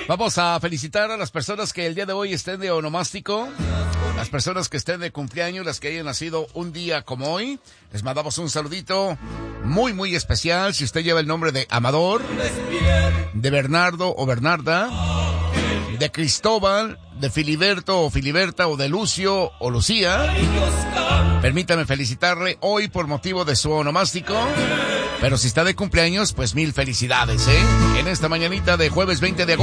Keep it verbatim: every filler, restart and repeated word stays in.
Vamos a felicitar a las personas que el día de hoy estén de onomástico, las personas que estén de cumpleaños, las que hayan nacido un día como hoy. Les mandamos un saludito muy, muy especial. Si usted lleva el nombre de Amador, de Bernardo o Bernarda, de Cristóbal, de Filiberto o Filiberta, o de Lucio o Lucía, permítame felicitarle hoy por motivo de su onomástico. Pero si está de cumpleaños, pues mil felicidades, ¿eh? En esta mañanita de jueves veinte de agosto.